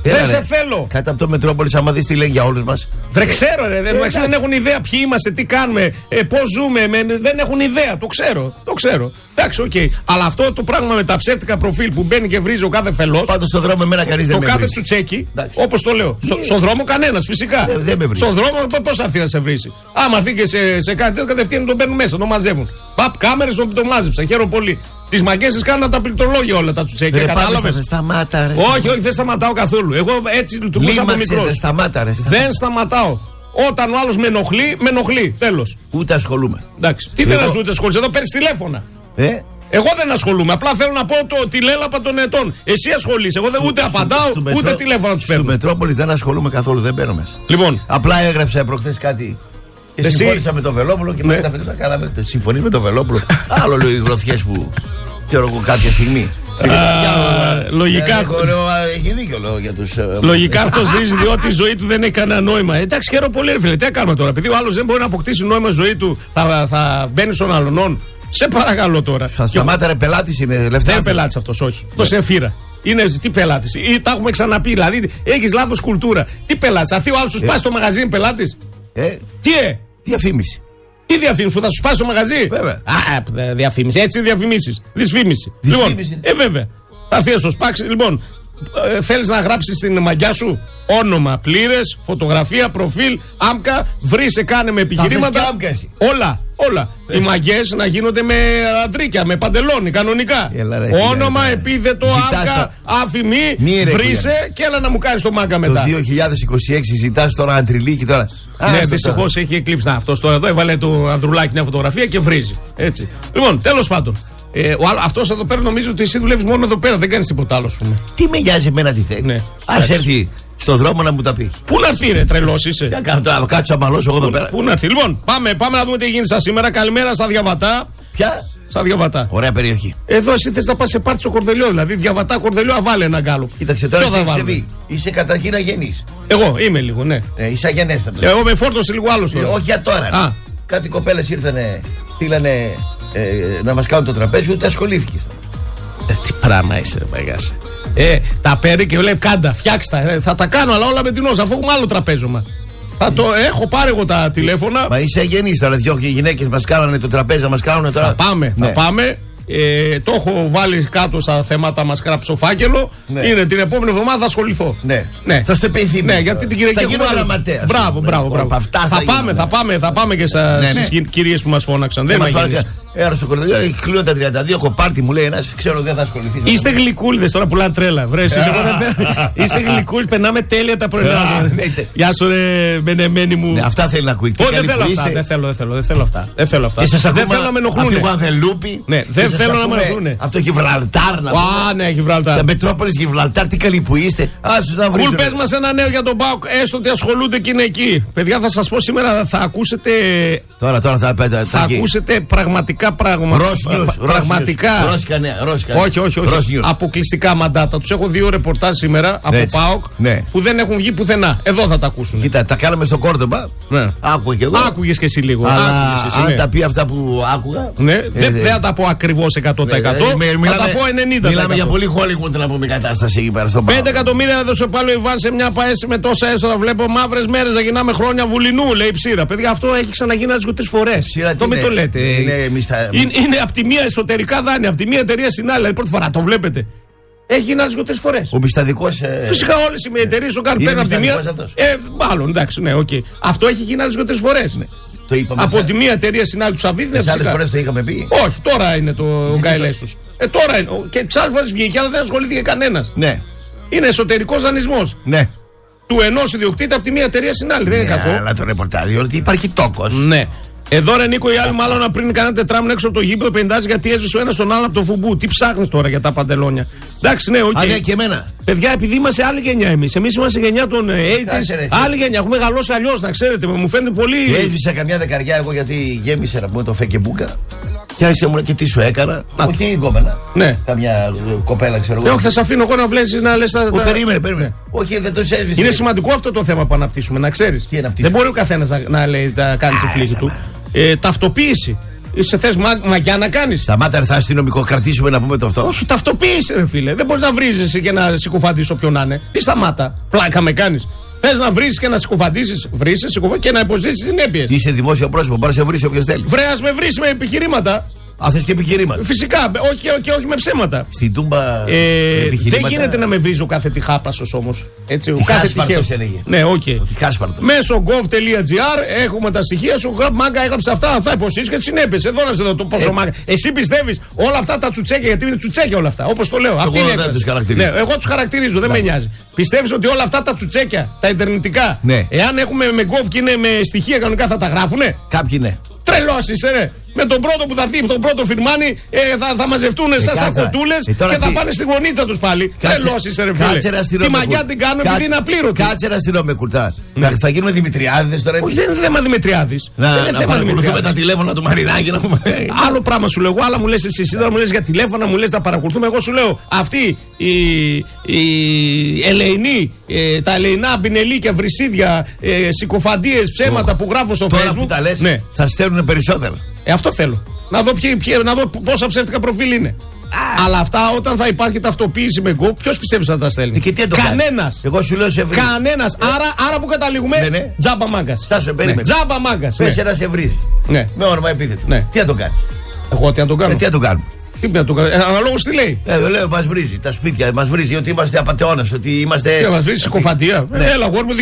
Δεν σε θέλω. Κάτω από το Μετρόπολης, άμα δεις τι λέει για όλους μας. Δεν ξέρω, ρε. Δεν έχουν ιδέα ποιοι είμαστε, τι κάνουμε, πώς ζούμε. Δεν έχουν ιδέα. Το ξέρω. Εντάξει, οκ. Αλλά αυτό το πράγμα με τα ψεύτικα προφίλ που μπαίνει και βρίζει ο κάθε φελός. Πάντως στον δρόμο εμένα κανείς δεν με βρίζει. Το κάθε τσουτσέκι, όπως το λέω. Στον δρόμο κανένας, φυσικά. Δεν με βρίζει. Στον δρόμο πώς θα έρθει να σε βρίσει. Άμα έρθει και σε κάτι τέτοιο, κατευθείαν τον παίρνουν μέσα, τον μαζεύουν. Παπ, κάμερες τον μάζεψα. Χαίρομαι πολύ. Τις μαγκές τις κάνουν τα πληκτρολόγια όλα τα τσουτσέκια. Κατάλαβες. Σταμάτα, ρε. Όχι, δεν σταματάω καθόλου. Εγώ έτσι λειτουργούσα από μικρός. Δεν σταματάω. Όταν ο άλλος με ενοχλεί. Τέλος. Ούτε ασχολούμαι. Εντάξει. Τι δεν ούτε ασχολείσαι, εδώ παίρνεις τηλέφωνα. Εγώ δεν ασχολούμαι. Απλά θέλω να πω τη λέλαπα των ετών. Εσύ ασχολείσαι. Εγώ ούτε απαντάω, ούτε τηλέφωνα τους παίρνω. Στο Μετρόπολη δεν ασχολούμαι καθόλου, δεν παίρνω μέσα. Λοιπόν. Απλά έγραψα προχθές κάτι. Και συμφώνησα με τον Βελόπουλο και μετά τα κάναμε. Συμφωνεί με τον Βελόπουλο. Άλλο λέω οι γροθιές που ξέρω εγώ κάποια στιγμή. Λογικά. Έχει δίκιο λέω για τους. Λογικά αυτό βρίζει διότι η ζωή του δεν έχει κανένα νόημα. Εντάξει, χαίρομαι πολύ, ρε φίλε. Τι κάνουμε τώρα. Επειδή ο άλλος δεν μπορεί να αποκτήσει νόημα στη ζωή του, θα μπαίνει στον αλλονών. Σε παρακαλώ τώρα. Θα σταμάτα, ρε, πελάτης είναι. Δεν είναι πελάτης αυτός, όχι. Αυτός είναι φύρα. Είναι τι πελάτης. Τα έχουμε ξαναπεί. Δηλαδή έχεις λάθος κουλτούρα. Τι πελάτης. Θα έρθει ο άλλος σου σπάσει το μαγαζί, είναι πελάτης. Διαφήμιση. Τι διαφήμιση που θα σου σπάσει το μαγαζί. Βέβαια. Διαφήμιση. Έτσι διαφημίσεις. Δυσφήμιση. Λοιπόν, βέβαια. Θα έρθει να σου σπάξει. Λοιπόν, θέλεις να γράψεις την μαγιά σου όνομα, πλήρες, φωτογραφία, προφίλ, άμκα, βρήσε, κάνε με επιχειρήματα. Όλα. Οι μαγιές να γίνονται με αντρίκια, με παντελόνι, κανονικά. Όνομα, επίθετο, άμκα, αφημί, βρήσε και έλα να μου κάνεις το μάγκα μετά. Το 2026 ζητάς τώρα αντριλίκι τώρα. Ναι, δυστυχώς έχει εκλείψει. Αυτός τώρα εδώ έβαλε το ανδρουλάκι μια φωτογραφία και βρίζει. Έτσι. Λοιπόν, τέλος πάντων. Αυτός εδώ πέρα νομίζει ότι εσύ δουλεύεις μόνο εδώ πέρα, δεν κάνεις τίποτα άλλο, σου. Τι με νοιάζει εμένα τι θέλει. Ναι. Ας έρθει στον δρόμο να μου τα πει. Πού να έρθει, ρε, τρελός είσαι. Τι να κάνω τώρα, κάτσω να μαλώσω εγώ εδώ πέρα. Πού να έρθει. Λοιπόν, πάμε να δούμε τι γίνει σήμερα. Καλημέρα στα Διαβατά. Ποια? Στα Διαβατά. Ωραία περιοχή. Εδώ εσύ θες να πας σε πάρτι στο Κορδελιό. Δηλαδή Διαβατά, Κορδελιό, αβάλε ένα γκάλο. Κοίταξε τώρα, είσαι καταρχήν αγενής. Εγώ είμαι λίγο, ναι. Είσαι αγενέστατος. Εγώ με φόρτωσε λίγο άλλο τώρα. Όχι για τώρα. Κάτι κοπέλες ήρθανε, στείλανε να μας κάνουν το τραπέζι, ούτε ασχολήθηκες. Τι πράγμα είσαι, μπαγάς. Τα παίρνει και λέει κάντα, φτιάξτε. Θα τα κάνω, αλλά όλα με την όσα, αφού έχουμε άλλο τραπέζωμα. Θα το έχω πάρει εγώ τα τηλέφωνα. Μα είσαι αγενής τώρα, δυο γυναίκες μας κάνανε το τραπέζι, να μας κάνουν τώρα. Θα πάμε. Το έχω βάλει κάτω στα θέματα, μας γράψει ο φάκελο. Ναι. Είναι την επόμενη εβδομάδα θα ασχοληθώ. Ναι. Θα στο επενθυμίσω. Ναι, γιατί την Κυριακή έχουμε γραμματέας. Μπράβο. Θα πάμε και στις κυρίες που μας φώναξαν. Δεν μας Έρω στο Κορδελιό, κλείνω τα 32, έχω πάρτι, μου λέει ένας, ξέρω δεν θα ασχοληθείς. Είστε γλυκούλιδες τώρα, πουλάνε τρέλα. Είστε γλυκούλιδες, περνάμε τέλεια τα πρωινά. Γεια σου, ρε μενεμένη μου. Αυτά θέλει να ακούει. Δεν θέλω αυτά. Δεν θέλω να με ενοχλούν. Δεν θέλω να με ενοχλούν. Από το Γιβραλτάρ να πούμε. Ναι, Γιβραλτάρ. Τα Μετρόπολης Γιβραλτάρ, τι καλοί που είστε. Κουλ, πες μας ένα νέο για τον ΠΑΟΚ, έστω ότι ασχολούνται και είναι εκεί. Παιδιά, θα σας πω σήμερα, θα ακούσετε. Τώρα θα ακούσετε πραγματικά πράγματα. Πραγματικά. Όχι. Αποκλειστικά μαντάτα. Τους έχω 2 ρεπορτάζ σήμερα από ΠΑΟΚ που δεν έχουν βγει πουθενά. Εδώ θα τα ακούσουν. Κοίτα, τα κάναμε στο Κόρδομπα. Άκουγα και εγώ. Άκουγες και εσύ λίγο. Αλλά αν τα πει αυτά που άκουγα. Δεν θα τα πω ακριβώς 100%. Θα τα πω 90%. Μιλάμε για πολύ Hollywood να πούμε κατάσταση εκεί πέρα στον ΠΑΟΚ. 5 εκατομμύρια έδωσε πάλι ο Ιβάν σε μια ΠΑΕΣ με τόσα έσοδα. Βλέπω μαύρες μέρες να γυρνάμε χρόνια βουλινού, λέει Ψήρα. Παιδιά, αυτό έχει ξαναγίνει να 3 φορές. Το μην το λέτε. Είναι από τη μία εσωτερικά δάνεια, από τη μία εταιρεία στην άλλη. Δηλαδή πρώτη φορά το βλέπετε. Έχει γίνει άλλες 3 φορές. Ο μισθαδικός. Φυσικά όλες οι εταιρείες το κάνουν πέρα από τη μία. Μάλλον εντάξει, ναι, οκ. Αυτό έχει γίνει άλλες 2-3 φορές. Από τη μία εταιρεία στην άλλη του Σαββίδη. Τι άλλες φορές το είχαμε πει. Όχι, τώρα είναι το γκάιλες τους. Τώρα είναι. Και τις άλλες φορές βγήκε, αλλά δεν ασχολήθηκε κανένας. Ναι. Είναι εσωτερικός δανεισμός. Ναι. Του ενός ιδιοκτήτη από τη μία εταιρεία στην άλλη. Δεν είναι κακό. Αλλά το ρεπορτάζ, ότι υπάρχει τόκος. Ναι. Εδώ ρε Νίκο, οι άλλοι μάλλον πριν κανένα τετράμινο έξω από το γήπεδο 50 γιατί έζησε ο ένας τον άλλο από το φουμπού. Τι ψάχνεις τώρα για τα παντελόνια. Εντάξει, ναι, οκ. Ναι, και εμένα. Παιδιά, επειδή είμαστε άλλη γενιά εμείς. Εμείς είμαστε γενιά των 80's. Άλλη γενιά. Έχουμε μεγαλώσει αλλιώς, να ξέρετε. Μου φαίνεται πολύ. Έζησα καμιά δεκαριά εγώ γιατί γέμισε να πούμε το φεκεμπούκα. Και άρχισε μου και τι σου έκανα. Όχι γκόμενα. Ναι. Καμιά κοπέλα, ξέρω εγώ. Όχι, θα σε αφήνω εγώ να βλέπει να λε τα. Περίμενε. Όχι, δεν το έσβησε. Είναι σημαντικό αυτό το θέμα που αναπτύσσουμε, να ξέρει. Δεν μπορεί ο καθένα να λέει τα κάνει στη φλήγη του. Ταυτοποίηση. Σε θες μαγιά να κάνεις. Σταμάτα, θα αστυνομικό κρατήσουμε να πούμε το αυτό. Όχι, ταυτοποίησε, ρε φίλε. Δεν μπορείς να βρίζεσαι και να συκοφαντήσεις όποιον να είναι. Τι σταμάτα. Πλάκα με κάνεις. Θες να βρεις και να συκοφαντήσεις, βρίσαι και να υποζήσεις συνέπειες. Είσαι δημόσιο πρόσωπο, μπορεί να σε βρει όποιος θέλει. Βρε, ας με βρεις με επιχειρήματα. Α, θες και επιχειρήματα. Φυσικά, όχι με ψέματα. Στην Τούμπα. Δεν γίνεται να με βρίζει ο κάθε τυχάπασος όμως. Έτσι, ο κάθε τυχαίος έλεγε. Ναι, οκ. Μέσω gov.gr έχουμε τα στοιχεία σου. Μάγκα έγραψε αυτά. Θα υποσύσεις και τις συνέπειες. Εδώ να σε δω το πόσο μάγκα. Εσύ πιστεύεις όλα αυτά τα τσουτσέκια, γιατί είναι τσουτσέκια όλα αυτά. Όπως το λέω. Εγώ δεν τους χαρακτηρίζω. Ναι, εγώ τους χαρακτηρίζω, δεν με νοιάζει. Πιστεύεις ότι όλα αυτά τα τσουτσέκια, τα ιντερνετικά, εάν έχουμε με gov και είναι με στοιχεία κανονικά θα τα γράφουνε. Κάποιοι ναι. Τρελός είσαι, ρε. Με τον πρώτο που θα έρθει, τον πρώτο φιρμάνι, θα μαζευτούν σαν κοτούλες και θα πάνε στη γωνίτσα τους πάλι. Τρελός είσαι, ρε φίλε. Τη μαγιά την κάνουν επειδή είναι απλήρωτη. Κάτσε να στείλω με κουρτά. Θα γίνουμε Δημητριάδες τώρα. Όχι, δεν είναι θέμα Δημητριάδης. Να παρακολουθούμε τα τηλέφωνα του Μαρινάκη να πούμε. Άλλο πράγμα σου λέω. Άλλα μου λες εσύ. Τώρα μου λες για τηλέφωνα, μου λες να παρακολουθούμε. Εγώ σου λέω αυτή η ελεηνή, τα ελεηνά μπινελίκια, βρυσίδια, συκοφαντίες, ψέματα που γράφω στο Facebook. Τώρα που τα λες θα στέλνουν περισσότερα. Αυτό θέλω. Να δω πόσα ψεύτικα προφίλ είναι. Αλλά αυτά όταν θα υπάρχει ταυτοποίηση με Go, ποιος πιστεύεις θα τα στέλνει? Κανένας. Εγώ σου λέω σε βρει. Κανένας. Άρα που καταλήγουμε, τζάμπα μάγκας. Στάσου, περίμενε. Τζάμπα μάγκας. Πες να σε βρει. Με όνομα επίθετο. Τι να τον κάνεις? Εγώ τι να τον κάνω? Τι να τον κάνουμε? Αναλόγως τι λέει. Λέω, μας βρίζει τα σπίτια, μας βρίζει ότι είμαστε απατεώνες, ότι είμαστε. Μας βρίζει συκοφαντία. Έλα, γόρ μου,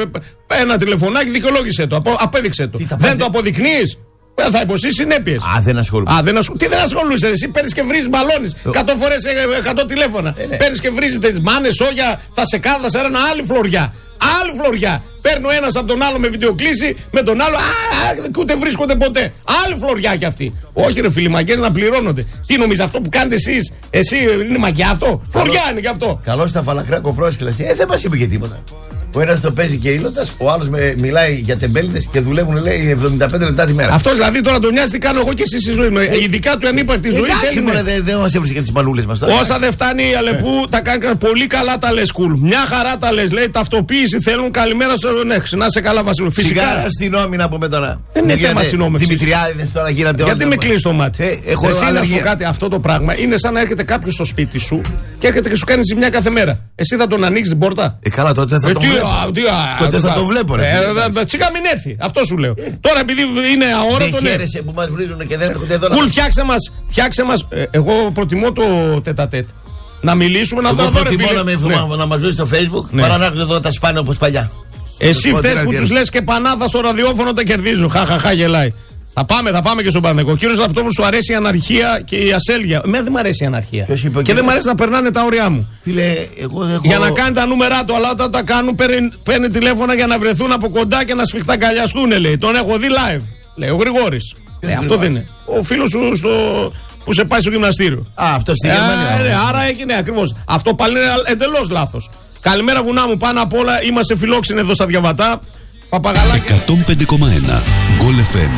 ένα τηλεφωνάκι, δικαιολόγησε το. Απέδειξε το. Δεν το αποδεικνύεις, θα υποσύσεις συνέπειες. Δεν ασχολούμαι. Τι δεν ασχολούσαι, εσύ παίρνεις και βρίζεις μπαλώνεις 100 φορές 100 τηλέφωνα. Παίρνεις και βρίζεις τις μάνες, σόγια, θα σε κάνω, θα σε έρανω άλλη φλωριά. Άλλη φλωριά. Παίρνω ένας από τον άλλο με βιντεοκλήση, με τον άλλο. Και ούτε βρίσκονται ποτέ. Άλλη φλωριά κι αυτή. Όχι, ρε φίλοι, μαγκές να πληρώνονται. Τι νομίζεις αυτό που κάνετε εσείς? Εσύ είναι μαγιά αυτό? Φλωριά είναι κι αυτό. Καλώς τα φαλακρά κοπρόσκυλα. Δεν μας είπε και τίποτα. Ο ένας το παίζει και ήλοντας, ο άλλος μιλάει για τεμπέληδες και δουλεύουν, λέει, 75 λεπτά τη μέρα. Αυτός δηλαδή τώρα τον νοιάζει τι κάνω εγώ και εσύ στη ζωή μου. Ειδικά του ανύπαρκτη ζωή. Δεν μας έβρισε και τις μανούλες μας τώρα. Όσα δεν φτάνει η Αλεπού, τα κάνει πολύ καλά τα λες, κουλ. Μια χαρά τα λες, λέει, ταυτοποίηση θέλουν. Καλημέρα στο να σε καλά, Βασίλου. Φυσικά. Αστυνόμοι να πούμε τώρα. Δεν είναι θέμα αστυνόμευση. Δημητριάδες τώρα γίνατε όλοι. Γιατί με κλείσει το μάτι? Εσύ να σου πω κάτι, αυτό το πράγμα είναι σαν να έρχεται κάποιο στο σπίτι σου και έρχεται και σου κάνει ζημιά κάθε μέρα. Εσύ θα τον ανοίξει την πόρτα? Καλά, τότε θα τον βλέπω. Τότε θα το βλέπω, ρε. Τσίκα μην έρθει. Αυτό σου λέω. Τώρα επειδή είναι αόρατο. Δεν χαίρεσαι που μας βρίζουν και δεν έρχονται εδώ. Κουλ, φτιάξε μας. Εγώ προτιμώ το τέτα-τέτ. Να μιλήσουμε, να δούμε. Εγώ προτιμώ να μας βρει στο Facebook παρά να έρχονται εδώ τα σπάνε όπως παλιά. Εσύ φταίς που τους λες και πανάδα στο ραδιόφωνο τα κερδίζουν. Χαχαχά, γελάει. Θα πάμε και στον Παναθηναϊκό. Ο κύριος Ραπτόπουλος του αρέσει η αναρχία και η ασέλγεια. Εμένα δεν μου αρέσει η αναρχία. Και δεν μου αρέσει να περνάνε τα όρια μου. Φίλε, για να κάνει τα νούμερά του, αλλά όταν τα κάνουν παίρνει τηλέφωνα για να βρεθούν από κοντά και να σφιχταγκαλιαστούν, λέει. Τον έχω δει live. Λέει ο Γρηγόρης. Αυτό δεν είναι. Ο φίλος σου που σε πάει στο γυμναστήριο. Αυτό στη Γερμανία. Άρα έγινε ακριβώς. Αυτό πάλι είναι εντελώς λάθος. Καλημέρα, βουνά μου, πάνω απ' όλα είμαστε φιλόξενοι εδώ στα Διαβατά. Παπαγαλάκη. 105,1 Goal FM.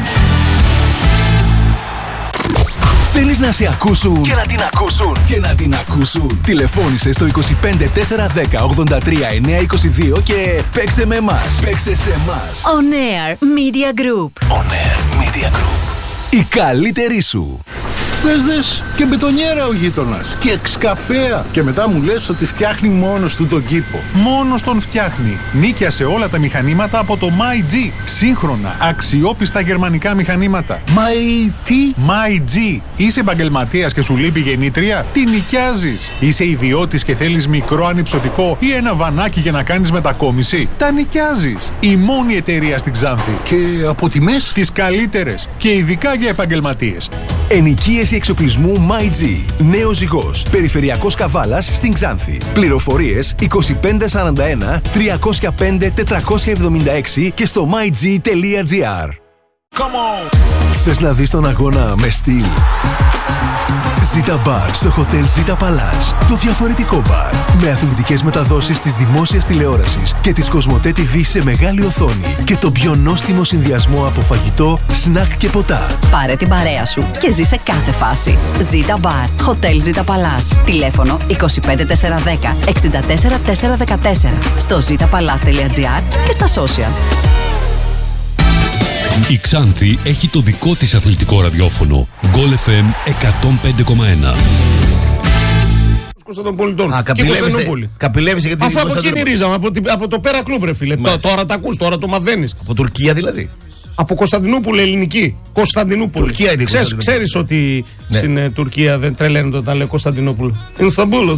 Θέλεις να σε ακούσουν και να την ακούσουν και να την ακούσουν? Τηλεφώνησε στο 25 410 83 922 και παίξε με εμάς. Παίξε σε εμάς. On Air Media Group. On Air Media Group. Η καλύτερη σου. Δες και μπετονιέρα ο γείτονας και εξκαφέα. Και μετά μου λες ότι φτιάχνει μόνος του τον κήπο. Μόνος τον φτιάχνει. Νίκιασε όλα τα μηχανήματα από το MyG. Σύγχρονα, αξιόπιστα γερμανικά μηχανήματα. MyG. Είσαι επαγγελματίας και σου λείπει γεννήτρια? Τι νοικιάζεις? Είσαι ιδιώτης και θέλεις μικρό ανυψωτικό ή ένα βανάκι για να κάνεις μετακόμιση? Τα νοικιάζεις. Η μόνη εταιρεία στην Ξάνθη. Και από τιμές? Τις καλύτερες. Και ειδικά για επαγγελματίες. Ενοικίαση εξοπλισμού MyG. Νέος Ζυγός. Περιφερειακός Καβάλας στην Ξάνθη. Πληροφορίες 2541 305 476 και στο myg.gr. Θες να δεις τον αγώνα με στυλ? Zita Bar στο Hotel Zita Palace. Το διαφορετικό μπαρ. Με αθλητικές μεταδόσεις της δημόσιας τηλεόρασης και της Κοσμοτέ TV σε μεγάλη οθόνη. Και το πιο νόστιμο συνδυασμό από φαγητό, σνακ και ποτά. Πάρε την παρέα σου και ζήσε κάθε φάση. Zita Bar. Hotel Zita Palace. Τηλέφωνο 25 410 64 414. Στο zitapalace.gr και στα social. Η Ξάνθη έχει το δικό της αθλητικό ραδιόφωνο. Goal FM 105,1. Κωνσταντινοπολιτών. Καπηλεύεσαι γιατί. Αφού από εκείνη ρίζαμε, από το πέρα κλουμπ, ρε φίλε. Τώρα τα ακούς, τώρα το μαθαίνεις. Από Τουρκία δηλαδή. Από Κωνσταντινούπολη, ελληνική. Κωνσταντινούπολη. Τουρκία είναι. Ξέρεις ότι στην Τουρκία δεν τρελαίνονται όταν λέει Κωνσταντινούπολη. Ιstanbul,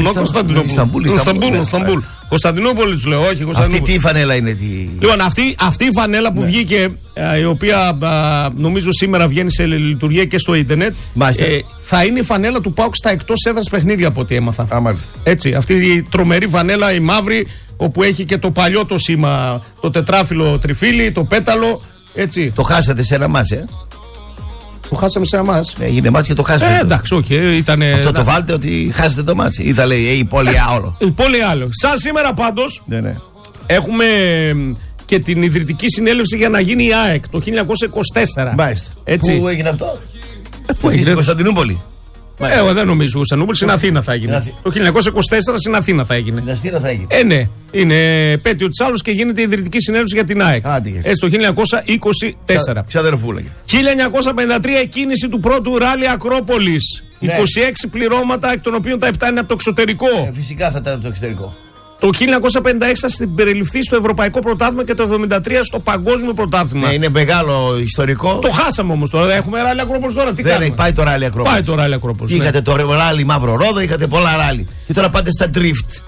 Κωνσταντινούπολη του λέω, όχι Κωνσταντινούπολη. Αυτή τι φανέλα είναι. Λοιπόν, αυτή η φανέλα που βγήκε, η οποία νομίζω σήμερα βγαίνει σε λειτουργία και στο ίντερνετ, θα είναι η φανέλα του ΠΑΟΚ στα εκτός έδρας παιχνίδια από ό,τι έμαθα. Έτσι, αυτή η τρομερή φανέλα, η μαύρη, όπου έχει και το παλιό το σήμα, το τετράφυλλο τριφύλι, το πέταλο. Έτσι. Το χάσατε σε ένα μάτς, Το χάσαμε σε ένα μάτς. Έγινε μάτς και το χάσατε. Εντάξει, ήτανε. Αυτό το βάλτε ότι χάσατε το μάτς. Ή θα λέει η πόλη άλλο. Η πόλη άλλο. Σαν σήμερα πάντως έχουμε και την ιδρυτική συνέλευση για να γίνει η ΑΕΚ το 1924. Μάλιστα. Έτσι. Πού έγινε αυτό? Στην Κωνσταντινούπολη. Εγώ δεν νομίζω. Κωνσταντινούπολη στην Αθήνα θα έγινε. Το 1924 στην Αθήνα θα έγινε. Στην Αθήνα θα έγινε. Ναι. Είναι επέτειο της άλλος και γίνεται η ιδρυτική συνέλευση για την ΑΕΚ. Έτσι το 1924. Ξαδερφούλα. 1953 εκκίνηση του πρώτου ράλι Ακρόπολης. 26 πληρώματα, εκ των οποίων τα 7 είναι από το εξωτερικό. Φυσικά θα ήταν από το εξωτερικό. Το 1956 θα συμπεριληφθεί στο Ευρωπαϊκό Πρωτάθλημα και το 1973 στο Παγκόσμιο Πρωτάθλημα. Ναι, είναι μεγάλο ιστορικό. Το χάσαμε όμως τώρα. Έχουμε ράλι Ακρόπολης τώρα. Τι κάνουμε? Πάει το ράλι Ακρόπολης. Πάει το ράλι Ακρόπολης. Είχατε το ράλι Μαύρο Ρόδο, είχατε πολλά ράλι. Και τώρα πάτε στα drift.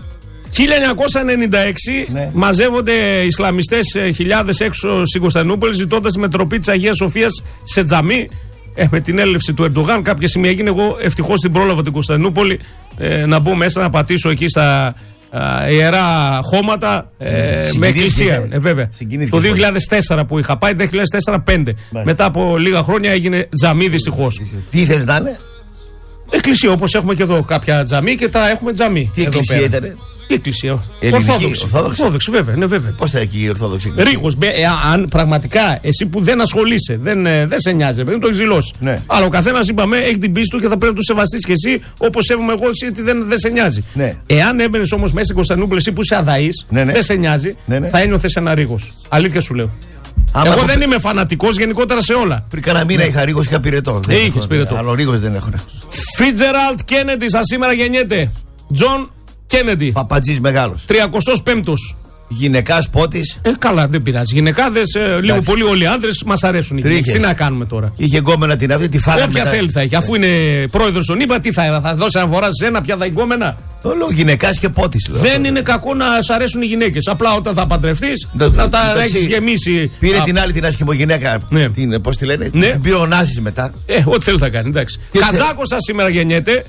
1996 μαζεύονται Ισλαμιστές χιλιάδες έξω στην Κωνσταντινούπολη ζητώντας μετροπή της Αγίας Σοφίας σε τζαμί. Με την έλευση του Ερντογάν κάποια στιγμή έγινε. Εγώ ευτυχώς την πρόλαβα την Κωνσταντινούπολη να μπω μέσα να πατήσω εκεί στα ιερά χώματα με εκκλησία. Βέβαια. Το 2004 που είχα πάει, 2004-2005. Μετά από λίγα χρόνια έγινε τζαμί δυστυχώς. Τι ήθελες να είναι? Εκκλησία, όπως έχουμε και εδώ κάποια τζαμί και τα έχουμε τζαμί. Τι εκκλησία ήτανε? Η εκκλησία. Ορθόδοξη, βέβαια. Ναι, βέβαια. Πώς θα εκεί η Ορθόδοξη εκκλησία? Ρίγος, αν πραγματικά εσύ που δεν ασχολείσαι, δεν σε νοιάζει, δεν το έχει δηλώσει. Ναι. Αλλά ο καθένας, είπαμε, έχει την πίστη του και θα πρέπει να του σεβαστείς και εσύ, όπως σέβομαι εγώ, εσύ ότι δεν σε νοιάζει. Ναι. Εάν έμπαινες όμως μέσα στην Κωνσταντινούπολη, εσύ που είσαι αδαής, δεν σε νοιάζει, θα ένιωθες ένα Ρίγος. Αλήθεια σου λέω. Εγώ δεν είμαι φανατικός γενικότερα σε όλα. Πριν κάνα μήνα είχα Ρίγος και πυρετό. Είχες πυρετό. Αλλά Ρίγος δεν έχω. Φίτζεραλτ Κέννεντι, σαν σήμερα γεννιέται. Τζον Κέννεντι. Παπατζής μεγάλος. 35ος. Γυναικάς πότης. Καλά, δεν πειράζει. Γυναικάδες, λίγο πολύ όλοι οι άντρες μας αρέσουν. Τι να κάνουμε τώρα. Είχε γκόμενα την αυτή, τη φάγαμε. Όποια θέλει θα έχει. Αφού είναι πρόεδρος των ΗΠΑ, τι θα δώσει αναφορά σε ένα, πια θα γκόμενα. Όλο γυναικάς και πότης. Δεν είναι κακό να σ' αρέσουν οι γυναίκες. Απλά όταν θα παντρευτείς, να τα έχεις γεμίσει. Πήρε την άλλη την άσχημο γυναίκα. Πώς τη λένε, την πήρε ο Νάσης μετά. Ό,τι θέλει θα κάνει. Εντάξει. Καζάκος σας σήμερα γεννιέται,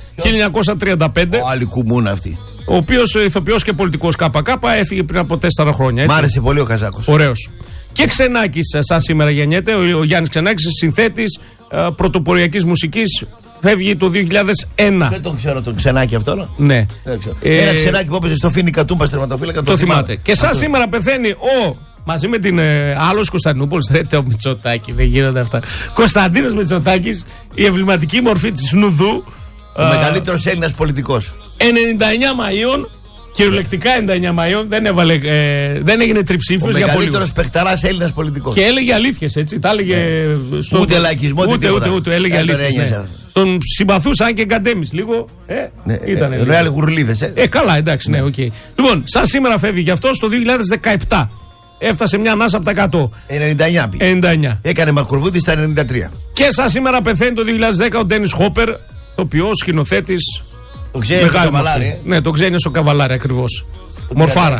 1935. Ο άλλη κουμούνα αυτή. Ο οποίος ηθοποιός και πολιτικός ΚΚ έφυγε πριν από 4 χρόνια. Μ' άρεσε πολύ ο Καζάκος. Ωραίος. Και Ξενάκης, σαν σήμερα γεννιέται, ο Γιάννης Ξενάκης, συνθέτης πρωτοποριακής μουσικής, φεύγει το 2001. Δεν τον ξέρω τον Ξενάκη αυτό. Ναι. Ένα Ξενάκη που έπαιζε στο Φίνικα Τούμπα τερματοφύλακα. Το θυμάται. Και σαν σήμερα πεθαίνει μαζί με την άλλος Κωνσταντινούπολης, ο Μητσοτάκη, δεν γίνονται αυτά. Κωνσταντίνος Μητσοτάκης, η εμβληματική μορφή της Νουδού. Ο μεγαλύτερος Έλληνας πολιτικός. 99 Μαΐων, κυριολεκτικά 99 Μαΐων, δεν έγινε τριψήφιος για πολύ. Ο μεγαλύτερος παικταράς Έλληνας πολιτικός. Και έλεγε αλήθειες, έτσι. Τα έλεγε. Ούτε λαϊκισμό, ούτε έλεγε αλήθειες. Τον συμπαθούσαν και εγκαντέμις λίγο. Ήταν. Ρεάλ γουρλίδες. Καλά, εντάξει, ναι, οκ. Λοιπόν, σαν σήμερα φεύγει και αυτό το 2017. Έφτασε μια ανάσα από τα 100. 99 πήγε. 99. Έκανε μακροβούτη στα 93. Και σαν σήμερα πεθαίνει το 2010 ο Ντένις Χόπερ, ηθοποιός, σκηνοθέτης. Το ξέρει στο Καβαλάρι. Ναι, το ξέρει στο Καβαλάρι ακριβώς. Μορφάρα.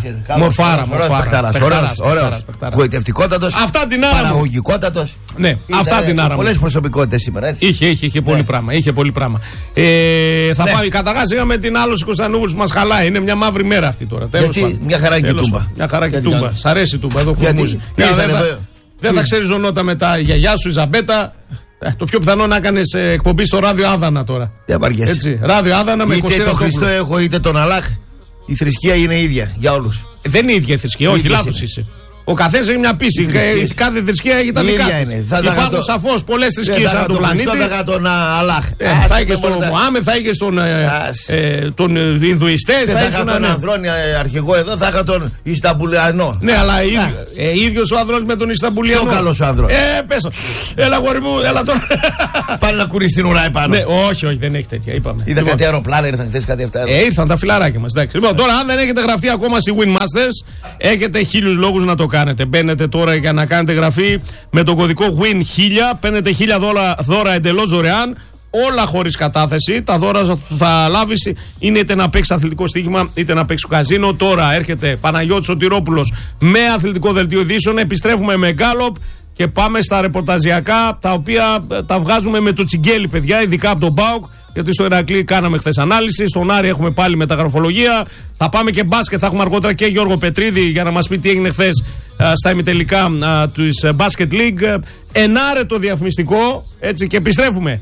Ωραίος. Γοητευτικότατος. Αυτά την άρα. Παραγωγικότατος. Ναι, αυτά την άρα. Πολλές προσωπικότητες σήμερα, έτσι. Είχε πολύ πράγμα. Θα πάμε καταρχάς είχαμε την άλωση Κωνσταντινούπολης που μας χαλάει. Είναι μια μαύρη μέρα αυτή τώρα. Γιατί μια χαρά και τούμπα. Μια χαρά και τούμπα. Σ' αρέσει η τούμπα, εδώ χουρμούζει. Δεν θα ξέρει ζωνότα μετά η γιαγιά σου, η Ζαμπέτα. Το πιο πιθανό να κάνεις εκπομπή στο ράδιο Άδανα τώρα. Δεν απαργέσαι. Έτσι, ράδιο Άδανα με 20. Είτε το Χριστό έχω είτε τον Αλάχ. Η θρησκεία είναι ίδια για όλους. Δεν είναι ίδια η θρησκεία, όχι, λάθος είσαι. Ο καθένας έχει μια πίστη. Κάθε θρησκεία έχει τα δικά της. Υπάρχουν σαφώς πολλές θρησκείες ανά τον πλανήτη. Θα είχα τον Αλλάχ. Θα είχε στον Μωάμεθ, θα είχε τον Ινδουιστές. Θα είχα τον Ανδρώνη αρχηγό εδώ, θα είχα τον Ισταμπουλιανό. Ναι, αλλά ίδιος ο Ανδρώνης με τον Ισταμπουλιανό. Πιο καλός ο Ανδρώνης. Πες. Έλα, γόρι μου, έλα τώρα. Πάνε να κουρίσει την ουρά επάνω. Όχι, δεν έχει τέτοια. Είδα κάτι αεροπλάνα, ήρθαν χθες κάτι αυτά. Ήρθαν τα φιλαράκια μας. Λοιπόν, τώρα αν δεν έχετε γραφτεί ακόμα στη Winmasters, έχετε 1000 λόγους να το κάνετε. Μπαίνετε τώρα για να κάνετε γραφή με το κωδικό WIN1000, παίρνετε $1000 δώρα εντελώς δωρεάν. Όλα χωρίς κατάθεση. Τα δώρα που θα λάβεις είναι είτε να παίξει αθλητικό στοίχημα είτε να παίξει καζίνο. Τώρα έρχεται Παναγιώτης Σωτηρόπουλος με αθλητικό δελτίο ειδήσεων. Επιστρέφουμε με γκάλοπ και πάμε στα ρεπορταζιακά, τα οποία τα βγάζουμε με το τσιγκέλι, παιδιά, ειδικά από τον ΠΑΟΚ. Γιατί στο Ηρακλή κάναμε χθες ανάλυση. Στον Άρη έχουμε πάλι μεταγραφολογία. Θα πάμε και μπάσκετ. Θα έχουμε αργότερα και Γιώργο Πετρίδη για να μας πει τι έγινε χθες στα ημιτελικά της Basket League. Ενάρετο διαφημιστικό. Έτσι, και επιστρέφουμε.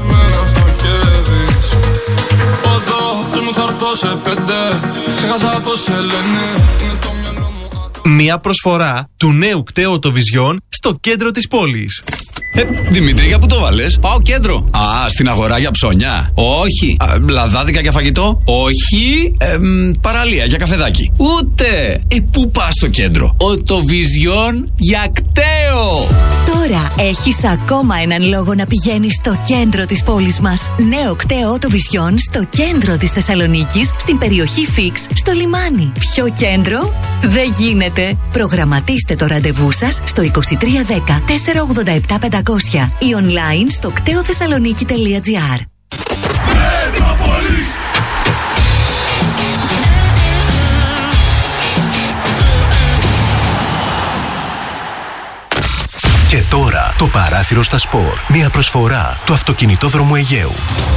Μια προσφορά του νέου κταίου Οτοβιζιόν στο κέντρο της πόλης. Δημήτρη, για πού το βάλες? Πάω κέντρο. Α, στην αγορά για ψώνια. Όχι. Λαδάδικα για φαγητό. Όχι. Παραλία για καφεδάκι. Ούτε. Πού πας στο κέντρο? Οτοβιζιόν για κταίο. Τώρα έχεις ακόμα έναν λόγο να πηγαίνεις στο κέντρο της πόλης μας. Νέο κταίο Οτοβιζιόν στο κέντρο της Θεσσαλονίκης, στην περιοχή Φίξ, στο λιμάνι. Πιο κέντρο δεν γίνεται. Προγραμματίστε το ραντεβού σας στο 2310 487 500 ή online στο κτεοθεσσαλονίκη.gr. Και τώρα το παράθυρο στα σπορ. Μια προσφορά του Αυτοκινητόδρομου Αιγαίου.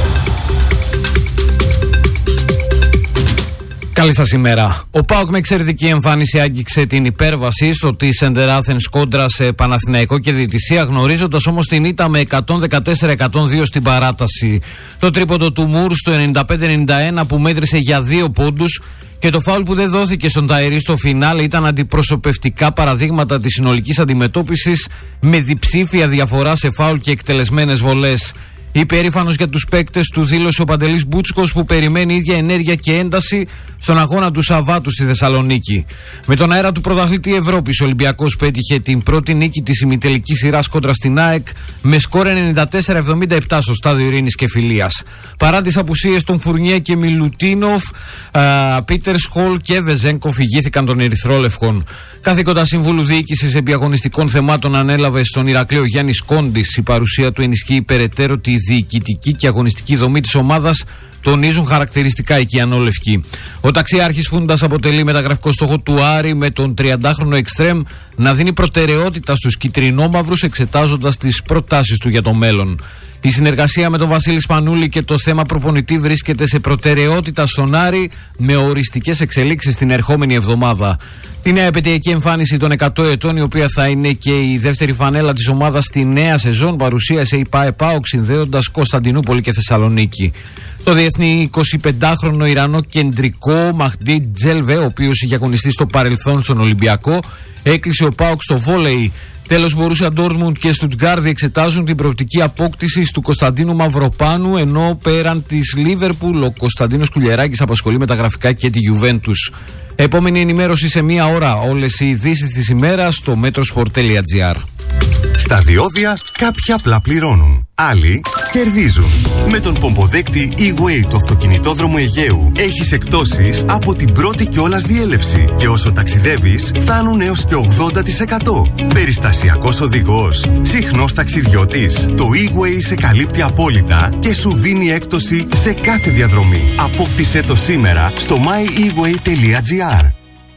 Καλή σας ημέρα. Ο ΠΑΟΚ με εξαιρετική εμφάνιση άγγιξε την υπέρβαση στο Center Athens κόντρα σε Παναθηναϊκό και διαιτησία, γνωρίζοντας όμως την ήττα με 114-102 στην παράταση. Το τρίποντο του Μουρ στο 95-91 που μέτρησε για 2 πόντους και το φάουλ που δεν δόθηκε στον Ταϊρή στο φινάλε ήταν αντιπροσωπευτικά παραδείγματα της συνολικής αντιμετώπισης, με διψήφια διαφορά σε φάουλ και εκτελεσμένες βολές. Υπερήφανος για τους παίκτες του δήλωσε ο Παντελής Μπούτσκος, που περιμένει ίδια ενέργεια και ένταση στον αγώνα του Σαββάτου στη Θεσσαλονίκη. Με τον αέρα του πρωταθλητή Ευρώπης, ο Ολυμπιακός πέτυχε την πρώτη νίκη της ημιτελικής σειράς κόντρα στην ΑΕΚ με σκόρ 94-77 στο στάδιο Ειρήνης και Φιλίας. Παρά τις απουσίες των Φουρνιέ και Μιλουτίνοφ, Πίτερ Σχολ και Βεζένκοφ ηγήθηκαν των Ερυθρόλευκων. Καθήκοντα Συμβούλου Διοίκησης Επιαγωνιστικών Θεμάτων ανέλαβε στον Ηρακλείο Γιάννης Κόντης. Η παρουσία του ενισχύει περαιτέρω τη διοικητική και αγωνιστική δομή της ομάδας, τονίζουν χαρακτηριστικά οι Κιανόλευκοι. Ο ταξιάρχης Φούντας αποτελεί μεταγραφικό στόχο του Άρη, με τον 30χρονο εξτρέμ να δίνει προτεραιότητα στους κυτρινόμαυρους, εξετάζοντας τις προτάσεις του για το μέλλον. Η συνεργασία με τον Βασίλη Σπανούλη και το θέμα προπονητή βρίσκεται σε προτεραιότητα στον Άρη, με οριστικές εξελίξεις την ερχόμενη εβδομάδα. Τη νέα επαιτειακή εμφάνιση των 100 ετών, η οποία θα είναι και η δεύτερη φανέλα της ομάδας στη νέα σεζόν, παρουσίασε η ΠΑΕΠΑΟΚ, συνδέοντας Κωνσταντινούπολη και Θεσσαλονίκη. Το διεθνή 25χρονο Ιρανό κεντρικό Μαχντί Τζέλβε, ο οποίος είχε αγωνιστεί στο παρελθόν στον Ολυμπιακό, έκλεισε ο ΠΑΟΚ στο βόλεϊ. Τέλος, Μπορούσια Ντόρτμουντ και Στουτγκάρδη εξετάζουν την προοπτική απόκτηση του Κωνσταντίνου Μαυροπάνου, ενώ πέραν της Λίβερπουλ ο Κωνσταντίνος Κουλιεράκης απασχολεί με τα γραφικά και τη Γιουβέντους. Επόμενη ενημέρωση σε μία ώρα. Όλες οι ειδήσεις της ημέρας στο metrosport.gr. Στα διόδια κάποιοι απλά πληρώνουν, άλλοι κερδίζουν. Με τον πομποδέκτη E-Way του Αυτοκινητόδρομου Αιγαίου έχεις εκπτώσεις από την πρώτη κιόλας διέλευση και όσο ταξιδεύεις φτάνουν έως και 80%. Περιστασιακός οδηγός, συχνός ταξιδιώτης. Το E-Way σε καλύπτει απόλυτα και σου δίνει έκπτωση σε κάθε διαδρομή. Απόκτησέ το σήμερα στο myeWay.gr.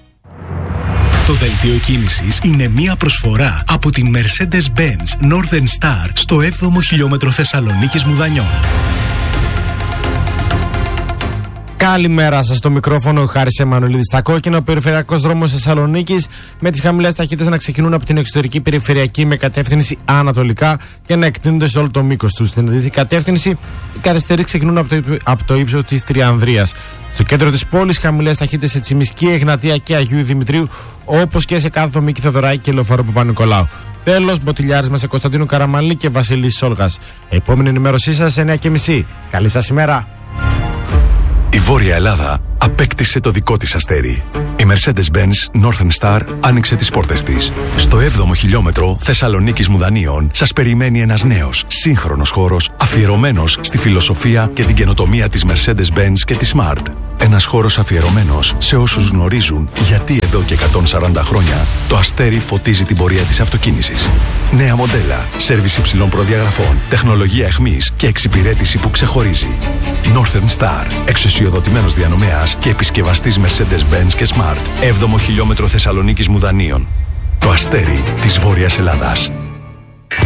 Το δελτίο κίνησης είναι μία προσφορά από την Mercedes-Benz Northern Star στο 7ο χιλιόμετρο Θεσσαλονίκης Μουδανιών. Καλημέρα σας, στο μικρόφωνο ο Χάρης Εμμανουηλίδης. Στα κόκκινα, ο περιφερειακός δρόμος Θεσσαλονίκης με τις χαμηλές ταχύτητες να ξεκινούν από την εξωτερική περιφερειακή με κατεύθυνση ανατολικά και να εκτείνονται σε όλο το μήκος τους. Στην αντίθετη κατεύθυνση, οι καθυστερήσεις ξεκινούν από το ύψος της Τριανδρίας. Στο κέντρο της πόλης, χαμηλές ταχύτητες σε Τσιμισκή, Εγνατία και Αγίου Δημητρίου, όπως και σε κάθοδο Μίκη Θεοδωράκη και Λεωφόρο Παπα-Νικολάου. Τέλος, μποτιλιάρισμα σε Κωνσταντίνου Καραμανλή και Βασιλής Σόλγας. Επόμενη ενημέρωσή σας 9:30. Καλή σας ημέρα. Η Βόρεια Ελλάδα απέκτησε το δικό της αστέρι. Η Mercedes-Benz Northern Star άνοιξε τις πόρτες της. Στο 7ο χιλιόμετρο Θεσσαλονίκης Μουδανίων σας περιμένει ένας νέος, σύγχρονος χώρος αφιερωμένος στη φιλοσοφία και την καινοτομία της Mercedes-Benz και της Smart. Ένας χώρος αφιερωμένος σε όσους γνωρίζουν γιατί εδώ και 140 χρόνια το αστέρι φωτίζει την πορεία της αυτοκίνησης. Νέα μοντέλα, σέρβις υψηλών προδιαγραφών, τεχνολογία εχμής και εξυπηρέτηση που ξεχωρίζει. Northern Star, εξουσιοδοτημένος διανομέας και επισκευαστής Mercedes-Benz και Smart. 7ο χιλιόμετρο Θεσσαλονίκης Μουδανίων. Το αστέρι της Βόρειας Ελλάδας.